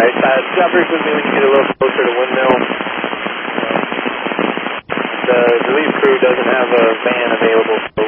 Alright, Jobbers with me when you get a little closer to Windmill. The relief crew doesn't have a van available, so